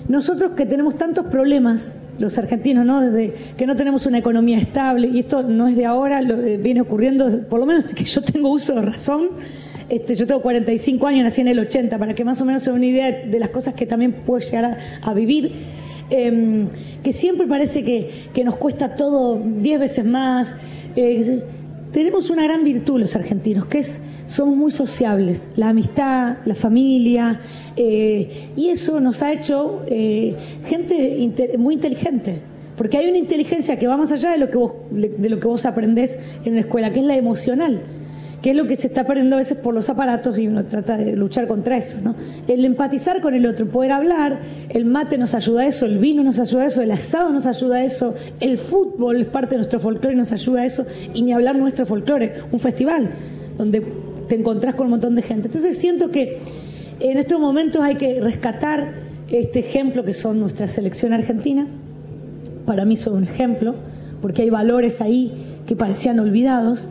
nosotros que tenemos tantos problemas, los argentinos, ¿no? Desde que no tenemos una economía estable, y esto no es de ahora, viene ocurriendo por lo menos desde que yo tengo uso de razón. Yo tengo 45 años, nací en el 80, para que más o menos se den una idea de las cosas que también puedo llegar a vivir, que siempre parece que nos cuesta todo 10 veces más. Tenemos una gran virtud los argentinos, que somos muy sociables, la amistad, la familia, y eso nos ha hecho gente muy inteligente, porque hay una inteligencia que va más allá de lo que vos aprendés en la escuela, que es la emocional, que es lo que se está perdiendo a veces por los aparatos, y uno trata de luchar contra eso, ¿no? El empatizar con el otro, poder hablar, el mate nos ayuda a eso, el vino nos ayuda a eso, el asado nos ayuda a eso, el fútbol es parte de nuestro folclore y nos ayuda a eso, y ni hablar nuestro folclore, un festival donde te encontrás con un montón de gente. Entonces siento que en estos momentos hay que rescatar este ejemplo que son nuestra selección argentina. Para mí son un ejemplo, porque hay valores ahí que parecían olvidados,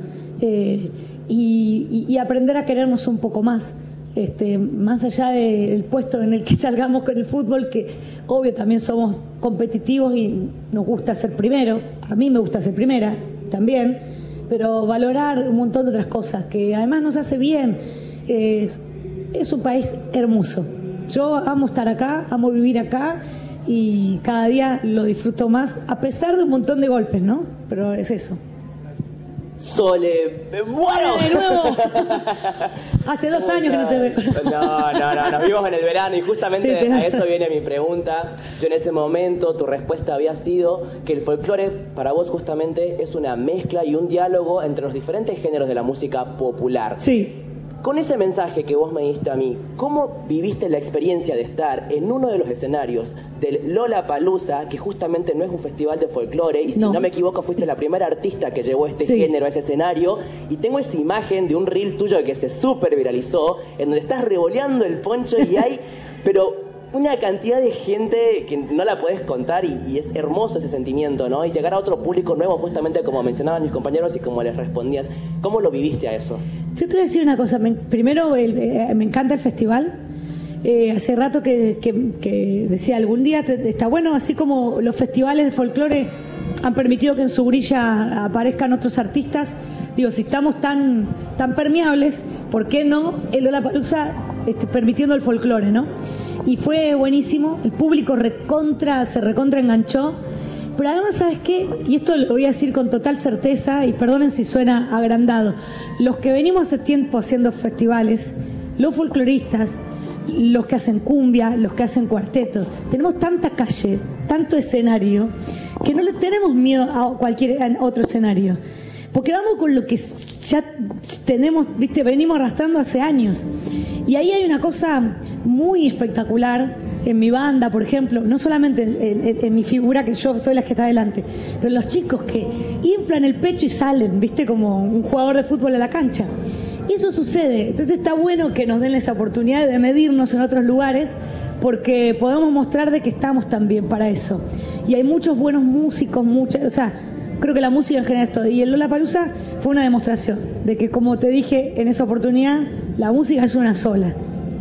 y aprender a querernos un poco más, más allá del puesto en el que salgamos con el fútbol, que obvio también somos competitivos y nos gusta ser primero. A mí me gusta ser primera también, pero valorar un montón de otras cosas que además nos hace bien. Es un país hermoso. Yo amo estar acá, amo vivir acá, y cada día lo disfruto más, a pesar de un montón de golpes, ¿no? Pero es eso. Sole, bueno, de nuevo. Hace 2 años que no te veo. No, nos vimos en el verano, y justamente sí, a eso viene mi pregunta. Yo en ese momento, tu respuesta había sido que el folclore para vos justamente es una mezcla y un diálogo entre los diferentes géneros de la música popular. Sí. Con ese mensaje que vos me diste a mí, ¿cómo viviste la experiencia de estar en uno de los escenarios del Lollapalooza, que justamente no es un festival de folclore, y si no me equivoco fuiste la primera artista que llevó este género a ese escenario, y tengo esa imagen de un reel tuyo que se súper viralizó, en donde estás revoleando el poncho y hay, pero una cantidad de gente que no la podés contar, y es hermoso ese sentimiento, ¿no? Y llegar a otro público nuevo, justamente como mencionaban mis compañeros y como les respondías. ¿Cómo lo viviste a eso? Yo te voy a decir una cosa. Primero, me encanta el festival. Hace rato que decía, algún día está bueno, así como los festivales de folclore han permitido que en su grilla aparezcan otros artistas. Digo, si estamos tan permeables, ¿por qué no el Lollapalooza permitiendo el folclore, ¿no? Y fue buenísimo, el público se recontra enganchó, pero además, ¿sabes qué? Y esto lo voy a decir con total certeza, y perdonen si suena agrandado, los que venimos hace tiempo haciendo festivales, los folcloristas, los que hacen cumbia, los que hacen cuartetos, tenemos tanta calle, tanto escenario, que no le tenemos miedo a cualquier otro escenario, porque vamos con lo que ya tenemos, venimos arrastrando hace años. Y ahí hay una cosa muy espectacular en mi banda, por ejemplo, no solamente en mi figura, que yo soy la que está adelante, pero los chicos que inflan el pecho y salen, como un jugador de fútbol a la cancha. Y eso sucede. Entonces está bueno que nos den esa oportunidad de medirnos en otros lugares, porque podemos mostrar de que estamos también para eso. Y hay muchos buenos músicos, creo que la música en general es todo. Y el Lollapalooza fue una demostración de que, como te dije en esa oportunidad, la música es una sola.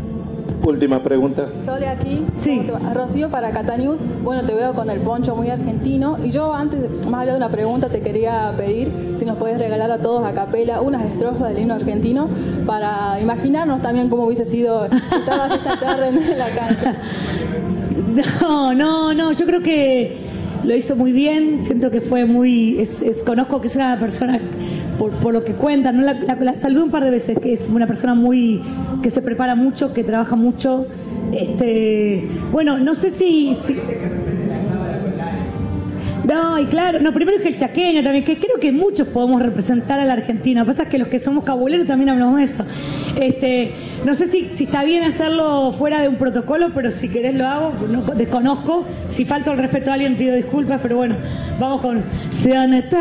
Última pregunta. Sole aquí. Sí. Rocío para Catanews. Bueno, te veo con el poncho muy argentino. Y yo antes, más allá de una pregunta, te quería pedir si nos podés regalar a todos a capela unas estrofas del himno argentino para imaginarnos también cómo hubiese sido estabas esta tarde en la cancha. No, yo creo que lo hizo muy bien. Siento que fue conozco que es una persona, por lo que cuentan, ¿no? La saludé un par de veces, que es una persona que se prepara mucho, que trabaja mucho. Bueno, no sé si... No, y claro, primero es que el chaqueño también, que creo que muchos podemos representar a la Argentina. Lo que pasa es que los que somos cabuleros también hablamos de eso. No sé si está bien hacerlo fuera de un protocolo, pero si querés lo hago, desconozco. Si falta el respeto a alguien pido disculpas, pero bueno, vamos con...